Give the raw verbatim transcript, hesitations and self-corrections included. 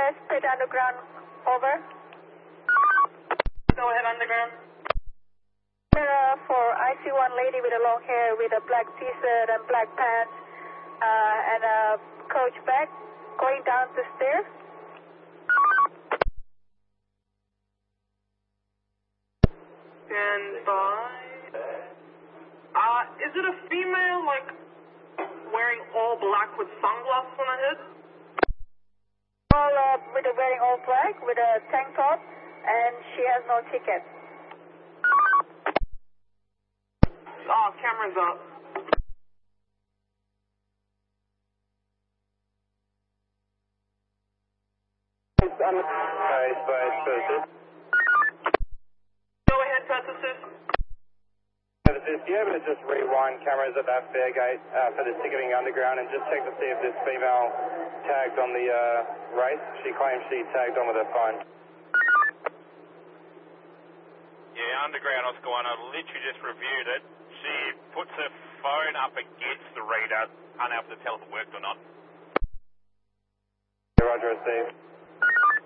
West, Pit Underground, over. Go ahead, Underground. Uh, for I see one lady with a long hair with a black t-shirt and black pants uh, and a coach bag going down the stairs. Stand by. Uh, is it a female, like, wearing all black with sunglasses on her head? All uh, with a wearing all black with a tank top and she has no ticket. Oh, camera's up. Sorry, spice, process. Go ahead, Pegasus. Pegasus, do you able to just rewind cameras at that fare gate uh, for the ticketing underground and just check to see if this female tagged on the uh, race? She claims she tagged on with her phone. Yeah, underground, what's going on? Literally just reviewed it. She puts her phone up against the reader, unable to tell if it worked or not. Roger, received.